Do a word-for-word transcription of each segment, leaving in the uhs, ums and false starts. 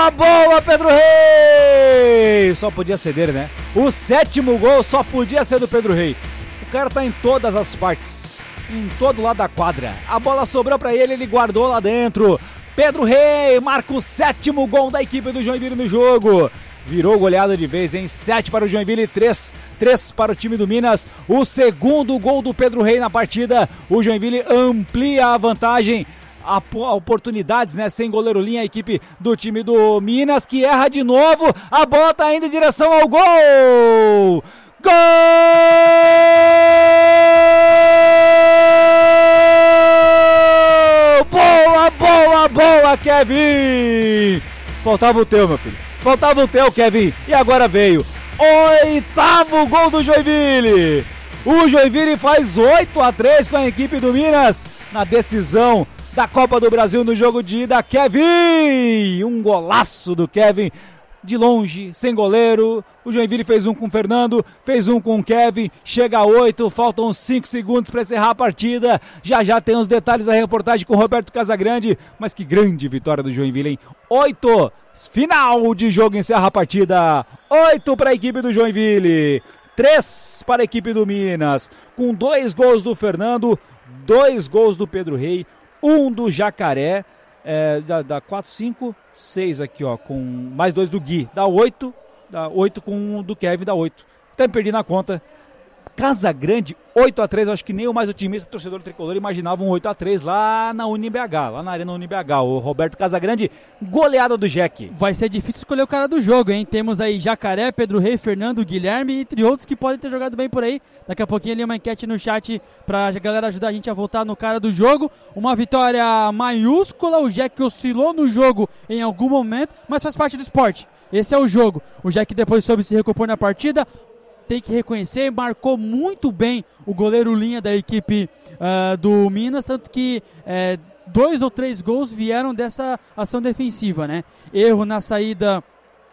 Boa, boa, Pedro Rei! Só podia ser dele, né? O sétimo gol só podia ser do Pedro Rei. O cara tá em todas as partes, em todo lado da quadra. A bola sobrou pra ele, ele guardou lá dentro. Pedro Rei marca o sétimo gol da equipe do Joinville no jogo. Virou goleada de vez, hein? sete para o Joinville, três para o time do Minas. O segundo gol do Pedro Rei na partida. O Joinville amplia a vantagem. A oportunidades, né? Sem goleiro linha, a equipe do time do Minas, que erra de novo. A bola tá indo em direção ao gol! Gol! Boa, boa, boa, Kevin! Faltava o teu, meu filho. Faltava o teu, Kevin. E agora veio. Oitavo gol do Joinville. O Joinville faz oito a três com a equipe do Minas na decisão da Copa do Brasil no jogo de ida. Kevin! Um golaço do Kevin. De longe, sem goleiro. O Joinville fez um com o Fernando, fez um com o Kevin. Chega a oito, faltam cinco segundos para encerrar a partida. Já já tem os detalhes da reportagem com o Roberto Casagrande. Mas que grande vitória do Joinville, hein? oito, final de jogo, encerra a partida. oito para a equipe do Joinville, três para a equipe do Minas. Com dois gols do Fernando, dois gols do Pedro Rei, um do Jacaré. É, dá, dá quatro, cinco, seis aqui, ó, com mais dois do Gui, dá oito, dá oito com o do Kevin, dá oito. Até me perdi na conta. Casagrande, oito a três, acho que nem o mais otimista torcedor tricolor imaginava um oito a três lá na Uni B H, lá na Arena Uni B H. O Roberto Casagrande, goleada do Jack. Vai ser difícil escolher o cara do jogo, hein? Temos aí Jacaré, Pedro Rei, Fernando, Guilherme, entre outros que podem ter jogado bem por aí. Daqui a pouquinho ali uma enquete no chat pra galera ajudar a gente a voltar no cara do jogo. Uma vitória maiúscula, o Jack oscilou no jogo em algum momento, mas faz parte do esporte. Esse é o jogo. O Jack depois soube se recompor na partida. Tem que reconhecer, marcou muito bem o goleiro linha da equipe uh, do Minas, tanto que é, dois ou três gols vieram dessa ação defensiva, né? Erro na saída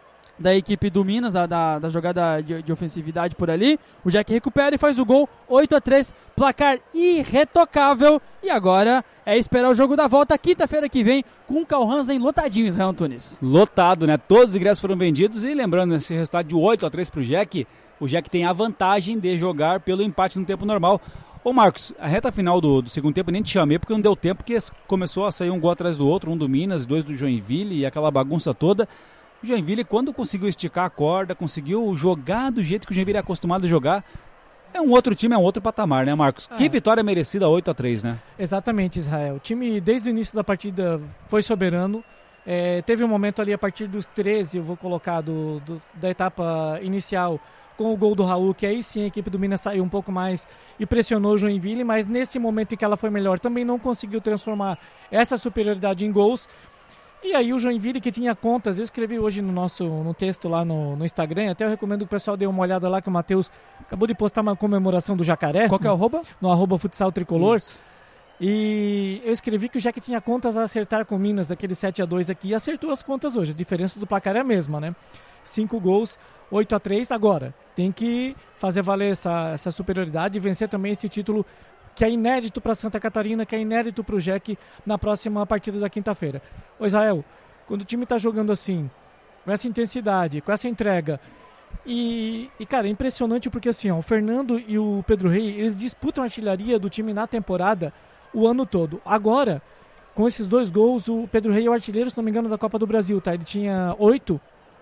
da equipe do Minas, da, da, da jogada de, de ofensividade por ali. O Jack recupera e faz o gol, oito a três, placar irretocável. E agora é esperar o jogo da volta, quinta-feira que vem, com o Carl Hansen lotadinho, Israel Antunes. Lotado, né? Todos os ingressos foram vendidos e lembrando, esse resultado de oito a três pro Jack, o Jack tem a vantagem de jogar pelo empate no tempo normal. Ô Marcos, a reta final do, do segundo tempo eu nem te chamei porque não deu tempo, porque começou a sair um gol atrás do outro, um do Minas, dois do Joinville e aquela bagunça toda. O Joinville, quando conseguiu esticar a corda, conseguiu jogar do jeito que o Joinville é acostumado a jogar, é um outro time, é um outro patamar, né, Marcos? É. Que vitória merecida, oito a três, né? Exatamente, Israel. O time, desde o início da partida, foi soberano. É, teve um momento ali, a partir dos treze, eu vou colocar, do, do, da etapa inicial, com o gol do Raul, que aí sim a equipe do Minas saiu um pouco mais e pressionou o Joinville, mas nesse momento em que ela foi melhor, também não conseguiu transformar essa superioridade em gols. E aí o Joinville, que tinha contas, eu escrevi hoje no nosso no texto lá no, no Instagram, até eu recomendo que o pessoal dê uma olhada lá, que o Matheus acabou de postar uma comemoração do Jacaré. Qual que é o arroba? No arroba futsal tricolor. Isso. E eu escrevi que o Jack tinha contas a acertar com o Minas, aquele sete a dois aqui, e acertou as contas hoje. A diferença do placar é a mesma, né? Cinco gols, oito a três. Agora, tem que fazer valer essa, essa superioridade e vencer também esse título que é inédito para Santa Catarina, que é inédito para o Jack na próxima partida da quinta-feira. Ô Israel, quando o time está jogando assim, com essa intensidade, com essa entrega, e, e cara, é impressionante porque assim, ó, o Fernando e o Pedro Rei, eles disputam a artilharia do time na temporada o ano todo. Agora, com esses dois gols, o Pedro Rei é o artilheiro, se não me engano, da Copa do Brasil, tá? Ele tinha oito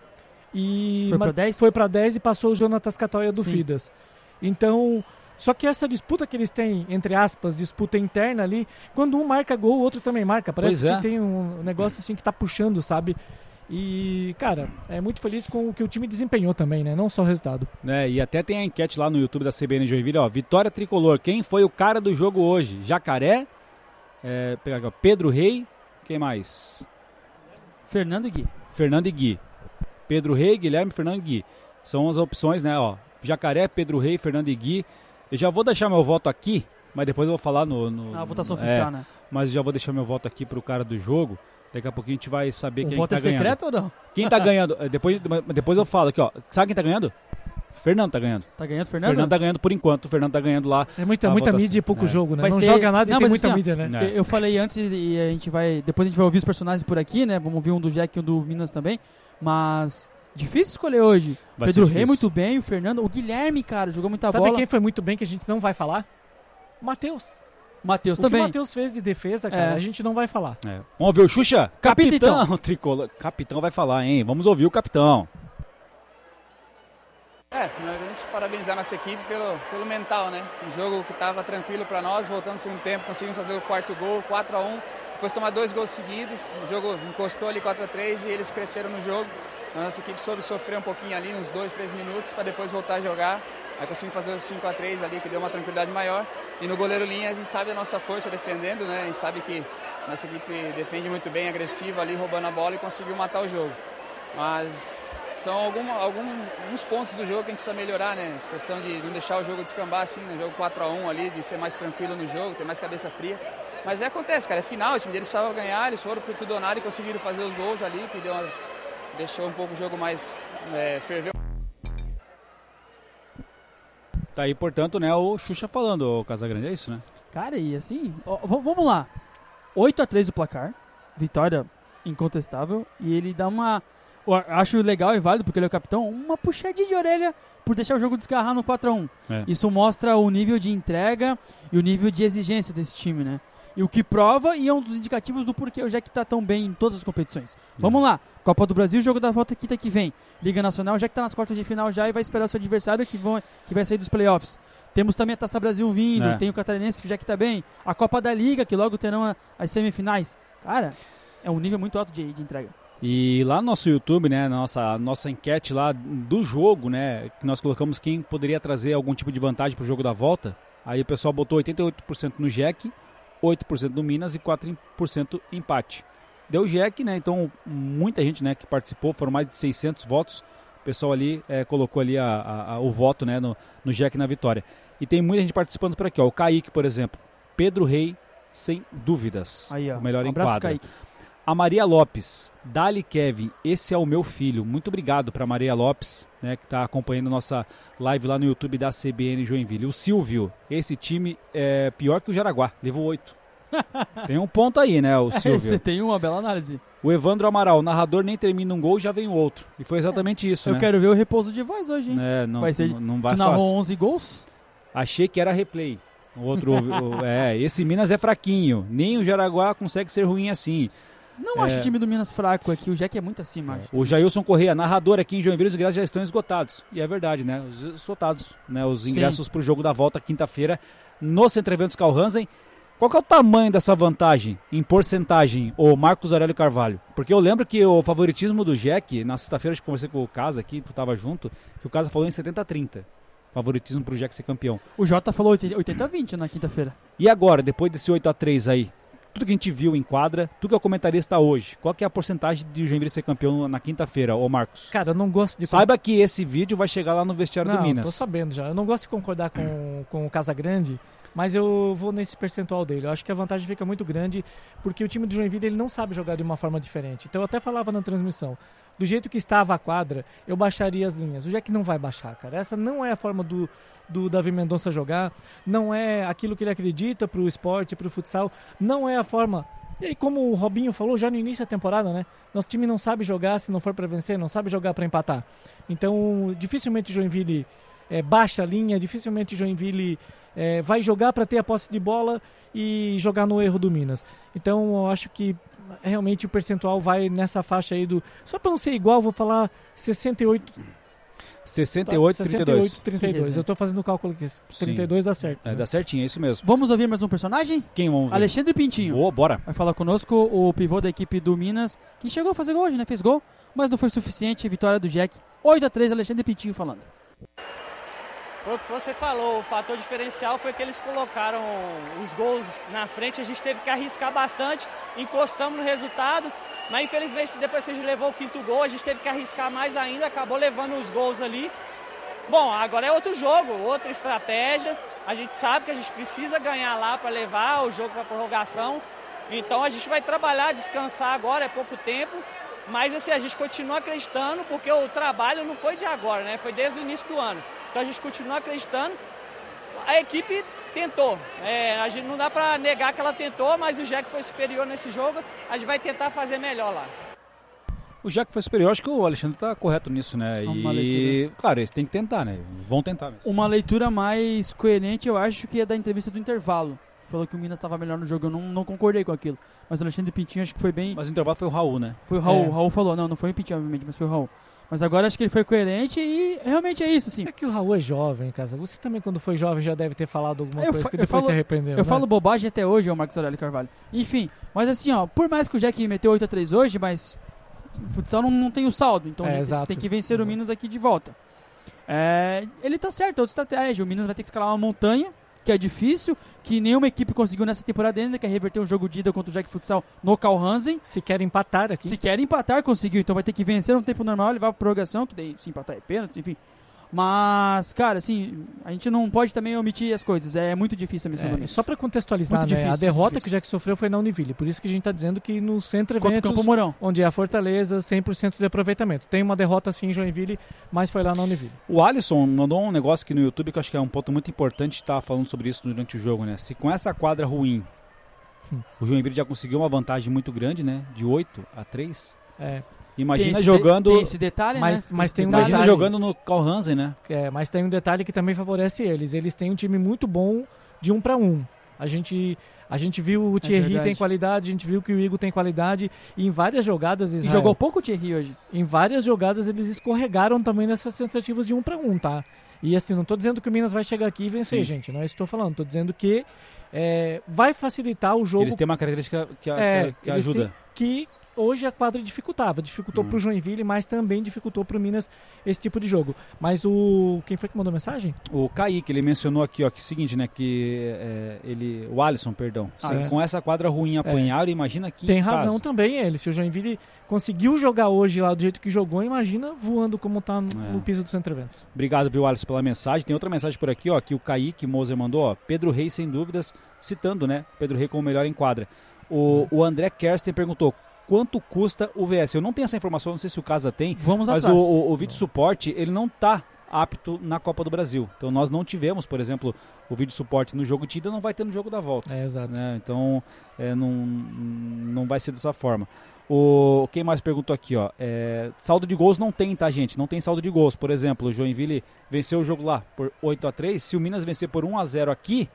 e foi para dez? Foi para dez e passou o Jonatas Catoia do Sim. Fidas. Então, só que essa disputa que eles têm, entre aspas, disputa interna ali, quando um marca gol, o outro também marca. Parece é. que tem um negócio assim que tá puxando, sabe? E, cara, é muito feliz com o que o time desempenhou também, né? Não só o resultado. É, e até tem a enquete lá no YouTube da C B N Joinville, ó. Vitória tricolor, quem foi o cara do jogo hoje? Jacaré, é, pegar aqui, ó, Pedro Rei, quem mais? Fernando e Gui. Fernando e Gui. Pedro Rei, Guilherme, Fernando e Gui. São as opções, né, ó. Jacaré, Pedro Rei, Fernando e Gui. Eu já vou deixar meu voto aqui, mas depois eu vou falar no... no a votação no, oficial, é, né? Mas já vou deixar meu voto aqui pro cara do jogo. Daqui a pouquinho a gente vai saber o quem voto tá é ganhando. secreto ou não? Quem tá ganhando? Depois, depois eu falo aqui, ó. Sabe quem tá ganhando? Fernando tá ganhando. Tá ganhando, Fernando? Fernando tá ganhando por enquanto. O Fernando tá ganhando lá. É muita, muita mídia e pouco é. jogo, né? Vai não ser... joga nada e não, tem muita assim, mídia, né? É. Eu falei antes e a gente vai... Depois a gente vai ouvir os personagens por aqui, né? Vamos ouvir um do Jack e um do Minas também. Mas... Difícil escolher hoje. Vai Pedro Rei muito bem, o Fernando... O Guilherme, cara, jogou muita Sabe bola. Sabe quem foi muito bem que a gente não vai falar? O Matheus. Matheus também. O que o Matheus fez de defesa, cara, é. a gente não vai falar. É. Vamos ver o Xuxa? Capitão. Capitão, tricolor. Capitão vai falar, hein? Vamos ouvir o capitão. É, primeiramente parabenizar nossa equipe pelo, pelo mental, né? Um jogo que estava tranquilo para nós, voltando no segundo tempo, conseguimos fazer o quarto gol, quatro a um. Depois tomar dois gols seguidos, o jogo encostou ali quatro a três e eles cresceram no jogo. A nossa equipe soube sofrer um pouquinho ali, uns dois, três minutos, para depois voltar a jogar. Aí conseguimos fazer o cinco a três ali, que deu uma tranquilidade maior. E no goleiro linha a gente sabe a nossa força defendendo, né? A gente sabe que a nossa equipe defende muito bem, agressiva ali, roubando a bola e conseguiu matar o jogo. Mas são algum, algum, alguns pontos do jogo que a gente precisa melhorar, né? A questão de não deixar o jogo descambar assim, no jogo quatro a um ali, de ser mais tranquilo no jogo, ter mais cabeça fria. Mas é, acontece, cara, é final, o time deles precisava ganhar, eles foram pro tudo ou nada e conseguiram fazer os gols ali, que deu uma, deixou um pouco o jogo mais é, ferveu. Tá aí, portanto, né, o Xuxa falando, o Casagrande, é isso, né? Cara, e assim, ó, vamos lá, oito a três o placar, vitória incontestável, e ele dá uma, acho legal e válido, porque ele é o capitão, uma puxadinha de orelha por deixar o jogo desgarrar no quatro a um. É. Isso mostra o nível de entrega e o nível de exigência desse time, né? E o que prova e é um dos indicativos do porquê o Jack tá tão bem em todas as competições. É. Vamos lá, Copa do Brasil, jogo da volta quinta que vem. Liga Nacional, já que tá nas quartas de final já e vai esperar o seu adversário que, vão, que vai sair dos playoffs. Temos também a Taça Brasil vindo, é. tem o Catarinense que já que tá bem. A Copa da Liga, que logo terão a, as semifinais. Cara, é um nível muito alto de, de entrega. E lá no nosso YouTube, né, nossa, nossa enquete lá do jogo, né, que nós colocamos quem poderia trazer algum tipo de vantagem pro jogo da volta. Aí o pessoal botou oitenta e oito por cento no Jack, oito por cento no Minas e quatro por cento empate. Deu o Jack, né? Então muita gente, né, que participou, foram mais de seiscentos votos. O pessoal ali é, colocou ali a, a, a, o voto, né, no, no Jack na vitória. E tem muita gente participando por aqui, ó. O Kaique, por exemplo. Pedro Rei, sem dúvidas. Aí, ó. O melhor um em abraço, quadra. Kaique. A Maria Lopes, Dali Kevin, esse é o meu filho. Muito obrigado para Maria Lopes, né, que está acompanhando nossa live lá no YouTube da C B N Joinville. O Silvio, esse time é pior que o Jaraguá, levou oito. Tem um ponto aí, né, o Silvio. Você tem uma bela análise. O Evandro Amaral, o narrador nem termina um gol, já vem o outro. E foi exatamente é. isso, Eu né? quero ver o repouso de voz hoje, hein? É, não vai ser, não, não vai tu narrou fácil. onze gols? Achei que era replay. O outro, o, é, esse Minas é fraquinho. Nem o Jaraguá consegue ser ruim assim. Não é... acho o time do Minas fraco aqui, o Jack é muito acima. É. O Jailson Correia, narrador aqui em Joinville, os ingressos já estão esgotados. E é verdade, né? Os esgotados, né? Os ingressos para o jogo da volta quinta-feira no Centro Eventos Carl Hansen. Qual que é o tamanho dessa vantagem em porcentagem, o Marcos Aurélio Carvalho? Porque eu lembro que o favoritismo do Jack, na sexta-feira eu conversei com o Casa aqui, tu estava junto, que o Casa falou em setenta a trinta. Favoritismo para o Jack ser campeão. O Jota falou oitenta a vinte na quinta-feira. E agora, depois desse oito a três aí, tudo que a gente viu em quadra, tu que é o comentarista hoje, qual que é a porcentagem de o Joinville ser campeão na quinta-feira, ô Marcos? Cara, eu não gosto de... Saiba que esse vídeo vai chegar lá no vestiário não, do Minas. Não, tô sabendo já. Eu não gosto de concordar com, com o Casagrande, mas eu vou nesse percentual dele. Eu acho que a vantagem fica muito grande, porque o time do Joinville ele não sabe jogar de uma forma diferente. Então eu até falava na transmissão, do jeito que estava a quadra, eu baixaria as linhas. O Jack não vai baixar, cara. Essa não é a forma do... do Davi Mendonça jogar, não é aquilo que ele acredita pro esporte, pro futsal, não é a forma. E aí, como o Robinho falou já no início da temporada, né? Nosso time não sabe jogar se não for para vencer, não sabe jogar para empatar. Então, dificilmente o Joinville é, baixa a linha, dificilmente o Joinville é, vai jogar para ter a posse de bola e jogar no erro do Minas. Então, eu acho que realmente o percentual vai nessa faixa aí do... Só para não ser igual, vou falar sessenta e oito... sessenta e oito, trinta e dois. sessenta e oito, trinta e dois. Eu tô fazendo o cálculo aqui. trinta e dois Sim. dá certo. É, né? dá certinho, é isso mesmo. Vamos ouvir mais um personagem? Quem vamos ver? Alexandre Pintinho. Boa, bora. Vai falar conosco o pivô da equipe do Minas, que chegou a fazer gol hoje, né? Fez gol, mas não foi suficiente. Vitória do Jack. oito a três, Alexandre Pintinho falando. Foi o que você falou, o fator diferencial foi que eles colocaram os gols na frente, a gente teve que arriscar bastante, encostamos no resultado, mas infelizmente depois que a gente levou o quinto gol, a gente teve que arriscar mais ainda, acabou levando os gols ali. Bom, agora é outro jogo, outra estratégia, a gente sabe que a gente precisa ganhar lá para levar o jogo para a prorrogação, então a gente vai trabalhar, descansar agora, é pouco tempo, Mas assim, a gente continua acreditando, porque o trabalho não foi de agora, né? Foi desde o início do ano. Então a gente continua acreditando. A equipe tentou. É, a gente não dá para negar que ela tentou, mas o Jack foi superior nesse jogo. A gente vai tentar fazer melhor lá. O Jack foi superior, acho que o Alexandre tá correto nisso, né? Uma E, leitura. claro, eles têm que tentar, né? Vão tentar mesmo. Uma leitura mais coerente, eu acho que é da entrevista do intervalo. Falou que o Minas estava melhor no jogo, eu não, não concordei com aquilo. Mas o Alexandre Pintinho acho que foi bem... Mas o intervalo foi o Raul, né? Foi o Raul, É. o Raul falou, não, não foi o Pintinho, obviamente, mas foi o Raul. Mas agora acho que ele foi coerente e realmente é isso, assim. É que o Raul é jovem, casa. Você também, quando foi jovem, já deve ter falado alguma Eu coisa fa- que eu depois falo- se arrependeu. Eu né? falo bobagem até hoje, o Marcos Aurélio Carvalho. Enfim, mas assim, ó, por mais que o Jack meteu oito a três hoje, mas o futsal não, não tem o saldo, então É, eles exato. tem que vencer o Exato. Minas aqui de volta. É, ele tá certo, é outra estratégia. O Minas vai ter que escalar uma montanha, que é difícil, que nenhuma equipe conseguiu nessa temporada ainda, que é reverter um jogo de ida contra o Jack Futsal no Carl Hansen. Se quer empatar aqui. Se quer empatar, conseguiu, então vai ter que vencer no tempo normal, levar pra prorrogação, que daí se empatar é pênalti, enfim. Mas, cara, assim, a gente não pode também omitir as coisas, é muito difícil a missão do É, Minas. só para contextualizar, Muito né, difícil, a derrota muito que o difícil. Jack sofreu foi na Univille. Por isso que a gente está dizendo que no Centro Contra o Eventos, Campo Mourão. onde é a Fortaleza, cem por cento de aproveitamento. Tem uma derrota sim em Joinville, mas foi lá na Univille. O Alisson mandou um negócio aqui no YouTube que eu acho que é um ponto muito importante estar falando sobre isso durante o jogo, né? Se com essa quadra ruim, Hum. o Joinville já conseguiu uma vantagem muito grande, né? De oito a três. É, Imagina Tem esse jogando, de- tem esse detalhe, Mas- né? mas Esse tem um detalhe. imagina detalhe. jogando no Carl Hansen, né? é, mas tem um detalhe que também favorece eles. Eles têm um time muito bom de um para um. A gente, a gente viu o Thierry verdade. tem qualidade, a gente viu que o Igor tem qualidade. E em várias jogadas, E Israel, jogou pouco o Thierry hoje. em várias jogadas eles escorregaram também nessas tentativas de um para um, tá? E assim, não tô dizendo que o Minas vai chegar aqui e vencer, Sim. gente. Não é isso que eu tô falando. Tô dizendo que é, vai facilitar o jogo Eles têm uma característica que, a- É, que eles ajuda. têm- que hoje a quadra dificultava. Dificultou Hum. pro Joinville, mas também dificultou pro Minas esse tipo de jogo. Mas o... Quem foi que mandou mensagem? O Kaique, ele mencionou aqui, ó, que é o seguinte, né, que é, ele, o Alisson, perdão, Ah, se é. com essa quadra ruim apanharam, imagina aqui Tem em razão casa. também ele. Se o Joinville conseguiu jogar hoje lá do jeito que jogou, imagina voando como tá no, É. no piso do Centro Eventos. Obrigado, viu, Alisson, pela mensagem. Tem outra mensagem por aqui, ó, que o Kaique Moser mandou, ó, Pedro Reis, sem dúvidas, citando, né, Pedro Reis como o melhor em quadra. O, o André Kersten perguntou, quanto custa o V S? Eu não tenho essa informação, não sei se o Casa tem, Vamos mas o, atrás. o, o vídeo suporte, ele não tá apto na Copa do Brasil. Então nós não tivemos, por exemplo, o vídeo suporte no jogo de ida, não vai ter no jogo da volta. É, exato. Né? Então é, não, não vai ser dessa forma. O, quem mais perguntou aqui, ó, é, saldo de gols não tem, tá, gente? Não tem saldo de gols. Por exemplo, o Joinville venceu o jogo lá por oito a três. Se o Minas vencer por um a zero aqui,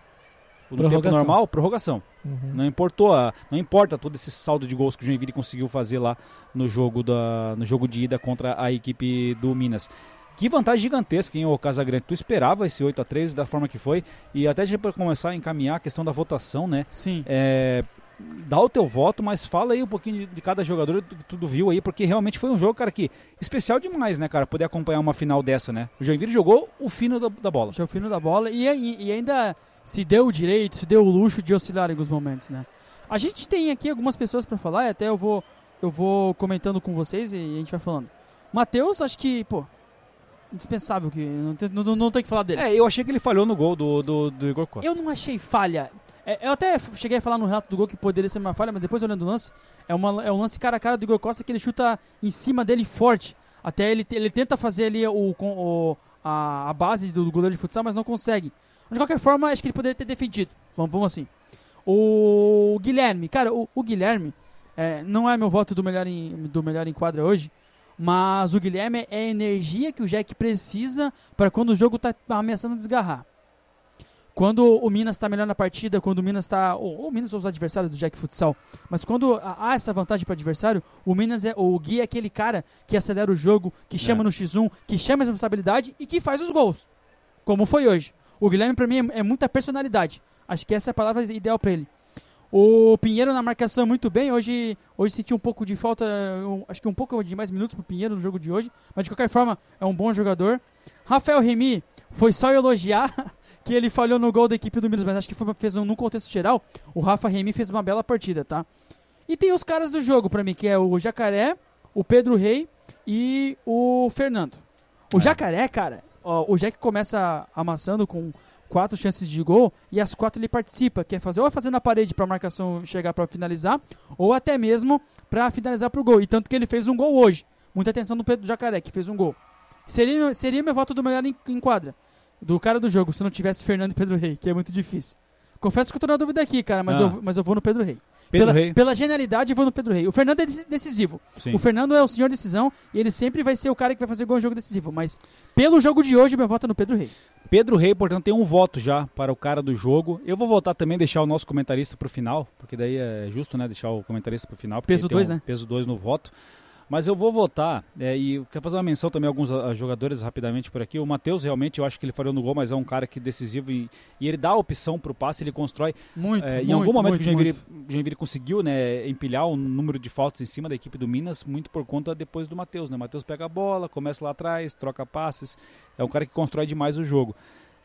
no tempo Prorrogação. normal, prorrogação. Uhum. Não importou, a- não importa todo esse saldo de gols que o Joinville conseguiu fazer lá no jogo, da, no jogo de ida contra a equipe do Minas. Que vantagem gigantesca, hein, ô Casagrande? Tu esperava esse oito a três da forma que foi? E até para começar a encaminhar a questão da votação, né? Sim. É, dá o teu voto, mas fala aí um pouquinho de, de cada jogador que tu, tu viu aí, porque realmente foi um jogo, cara, que especial demais, né, cara? Poder acompanhar uma final dessa, né? O Joinville jogou o fino da, da bola. Já o fino da bola e, e- e ainda se deu o direito, se deu o luxo de oscilar em alguns momentos, né? A gente tem aqui algumas pessoas pra falar e até eu vou, eu vou comentando com vocês e a gente vai falando. Matheus, acho que, pô, indispensável, que não tem, não, não tem que falar dele. É, eu achei que ele falhou no gol do, do, do Igor Costa. Eu não achei falha. É, eu até cheguei a falar no relato do gol que poderia ser uma falha, mas depois olhando o lance, é, uma, é um lance cara a cara do Igor Costa que ele chuta em cima dele forte. Até ele, ele tenta fazer ali o, com- o, a, a base do goleiro de futsal, mas não consegue. Mas de qualquer forma, acho que ele poderia ter defendido. Vamos, vamos assim. O Guilherme, cara, o, o Guilherme é, não é meu voto do melhor, em, do melhor em quadra hoje, mas o Guilherme é a energia que o Jack precisa para quando o jogo tá ameaçando desgarrar. Quando o Minas está melhor na partida, quando o Minas está. Ou o Minas ou os adversários do Jack Futsal. Mas quando há essa vantagem para o adversário, o Minas é. O Gui é aquele cara que acelera o jogo, que chama É. no xis um, que chama a responsabilidade e que faz os gols. Como foi hoje. O Guilherme, para mim, é, é muita personalidade. Acho que essa é a palavra ideal para ele. O Pinheiro na marcação muito bem. Hoje, hoje senti um pouco de falta. um- acho que um pouco de mais minutos para o Pinheiro no jogo de hoje. Mas de qualquer forma, é um bom jogador. Rafael Remy foi só elogiar que ele falhou no gol da equipe do Minas, mas acho que foi, fez um, no contexto geral, o Rafa Remy fez uma bela partida, tá? E tem os caras do jogo pra mim, que é o Jacaré, o Pedro Rei e o Fernando. O É. Jacaré, cara, ó, o Jack começa amassando com, quatro chances de gol e as quatro ele participa, quer fazer ou fazer na parede para a marcação chegar para finalizar, ou até mesmo para finalizar pro gol. E tanto que ele fez um gol hoje. Muita atenção no Pedro Jacaré, que fez um gol. Seria, seria meu voto do melhor em, em quadra, do cara do jogo, se não tivesse Fernando e Pedro Rey, que é muito difícil. Confesso que eu tô na dúvida aqui, cara, mas, ah. eu, mas eu vou no Pedro Rey. Pedro pela, Rey. pela genialidade, eu vou no Pedro Rey. O Fernando é decisivo. Sim. O Fernando é o senhor decisão e ele sempre vai ser o cara que vai fazer gol em jogo decisivo. Mas pelo jogo de hoje, meu voto é no Pedro Rey. Pedro Rey, portanto, tem um voto já para o cara do jogo. Eu vou voltar também, deixar o nosso comentarista pro final, porque daí é justo, né, deixar o comentarista pro final. Peso dois, um né? Peso dois no voto. Mas eu vou votar, é, e eu quero fazer uma menção também a alguns a, a jogadores rapidamente por aqui. O Matheus, realmente, eu acho que ele falhou no gol, mas é um cara que é decisivo e, e ele dá a opção pro passe, ele constrói. Muito, é, muito, Em algum momento muito, que o Joinville, muito. o Joinville conseguiu, né, empilhar o número de faltas em cima da equipe do Minas, muito por conta depois do Matheus. Né? O Matheus pega a bola, começa lá atrás, troca passes, é um cara que constrói demais o jogo.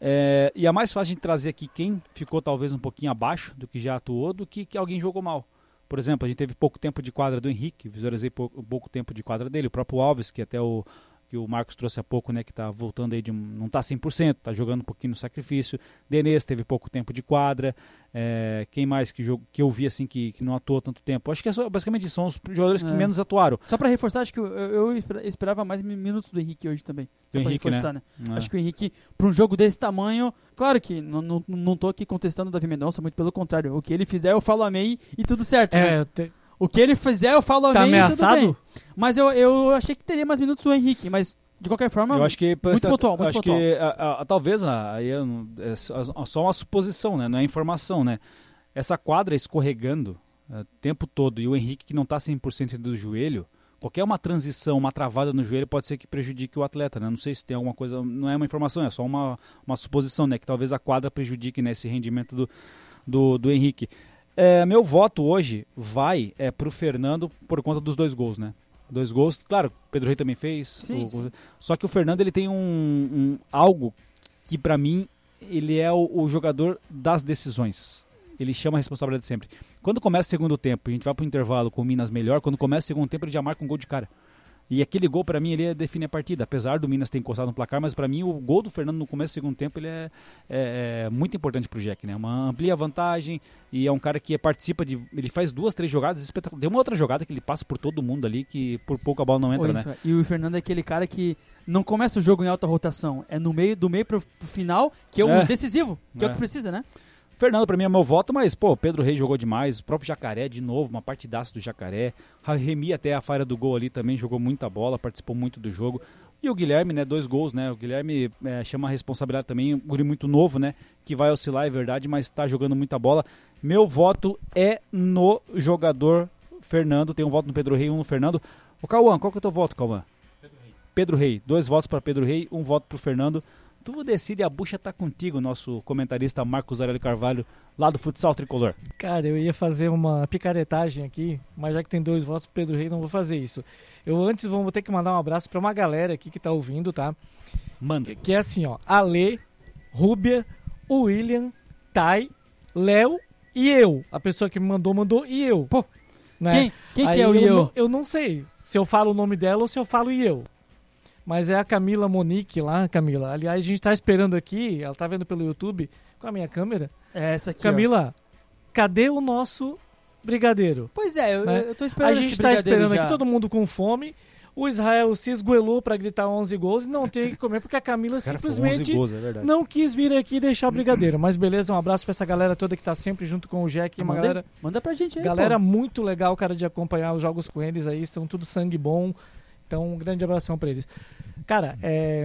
É, e é mais fácil de trazer aqui quem ficou talvez um pouquinho abaixo do que já atuou, do que, que alguém jogou mal. Por exemplo, a gente teve pouco tempo de quadra do Henrique, visualizei pouco, pouco tempo de quadra dele. O próprio Alves, que até o, que o Marcos trouxe há pouco, né, que está voltando aí de um, não está cem por cento, está jogando um pouquinho no sacrifício. Denês teve pouco tempo de quadra. É, quem mais que, jogo, que eu vi assim que, que não atuou tanto tempo? Acho que é só, basicamente são os jogadores que é. menos atuaram. Só para reforçar, acho que eu, eu esperava mais minutos do Henrique hoje também. Do Henrique, reforçar, né? né? É. Acho que o Henrique, para um jogo desse tamanho, claro que não, não, não tô aqui contestando o Davi Mendonça, muito pelo contrário. O que ele fizer, eu falo amém e tudo certo. É, né? te... O que ele fizer, eu falo Tá amém e tudo ameaçado? bem. Mas eu, eu achei que teria mais minutos o Henrique, mas de qualquer forma, Eu acho que muito pontual, muito acho pontual. que a, a, a, talvez a, aí eu não- é só só uma suposição, né? Não é informação, né? Essa quadra escorregando é, o tempo todo e o Henrique que não está cem por cento do joelho, qualquer uma transição, uma travada no joelho pode ser que prejudique o atleta, né? Não sei se tem alguma coisa, não é uma informação, é só uma, uma suposição, né? Que talvez a quadra prejudique, né, esse rendimento do, do, do Henrique. É, meu voto hoje vai é, pro Fernando por conta dos dois gols, né? Dois gols, claro, o Pedro Rey também fez. Sim, o- sim. Só que o Fernando ele tem um, um- algo que pra mim ele é o, o jogador das decisões. Ele chama a responsabilidade sempre. Quando começa o segundo tempo, a gente vai pro intervalo com o Minas melhor, quando começa o segundo tempo ele já marca um gol de cara. E aquele gol, pra mim, ele é- define a partida. Apesar do Minas ter encostado no placar, mas pra mim o gol do Fernando no começo do segundo tempo ele é, é- é muito importante pro Jack, né? Uma amplia vantagem e é um cara que participa de... Ele faz duas, três jogadas espetaculares. Tem uma outra jogada que ele passa por todo mundo ali, que por pouco a bola não entra, Pô, isso, né? E o Fernando é aquele cara que não começa o jogo em alta rotação. É no meio, do meio pro, pro final, que é o É. decisivo, que é. É. o que precisa, né? Fernando, pra mim, é meu voto, mas, pô, Pedro Rey jogou demais, o próprio Jacaré, de novo, uma partidaça do Jacaré. Remy, até a falha do gol ali, também jogou muita bola, participou muito do jogo. E o Guilherme, né, dois gols, né, o Guilherme é, chama a responsabilidade também, um guri muito novo, né, que vai oscilar, é verdade, mas tá jogando muita bola. Meu voto é no jogador Fernando, tem um voto no Pedro Rey, um no Fernando. Ô, Cauã, qual que é o teu voto, Cauã? Pedro Rey. Pedro Rey, dois votos para Pedro Rey, um voto pro Fernando. Tu decide, a bucha tá contigo, nosso comentarista Marcos Aurélio Carvalho, lá do Futsal Tricolor. Cara, eu ia fazer uma picaretagem aqui, mas já que tem dois votos pro Pedro Rey, não vou fazer isso. Eu antes vou ter que mandar um abraço pra uma galera aqui que tá ouvindo, tá? Manda. Que, que é assim, ó. Ale, Rúbia, o William, Tai, Léo e eu. A pessoa que me mandou, mandou e eu. Pô, né? quem, quem que Aí é o eu, eu? não, eu não sei se eu falo o nome dela ou se eu falo e eu. Mas é a Camila Monique lá, Camila. Aliás, a gente tá esperando aqui, ela tá vendo pelo YouTube, com a minha câmera. É essa aqui, ó. Camila, cadê o nosso brigadeiro? Pois é, eu, né? eu tô esperando A esse gente tá brigadeiro esperando já. aqui, todo mundo com fome. O Israel se esgoelou pra gritar onze gols e não tem que comer porque a Camila Cara, foi simplesmente onze gols, é verdade. não quis vir aqui e deixar o brigadeiro. Mas beleza, um abraço pra essa galera toda que tá sempre junto com o Jack. Uma Manda, galera, manda pra gente aí, galera pô. muito legal, cara, de acompanhar os jogos com eles aí. São tudo sangue bom. Então, um grande abração pra eles. Cara, é,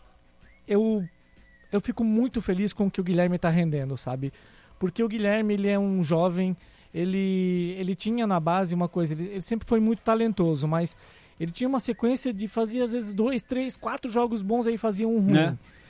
eu, eu fico muito feliz com o que o Guilherme tá rendendo, sabe? Porque o Guilherme, ele é um jovem, ele, ele tinha na base uma coisa, ele, ele sempre foi muito talentoso, mas ele tinha uma sequência de fazer às vezes dois, três, quatro jogos bons, aí fazia um ruim. É.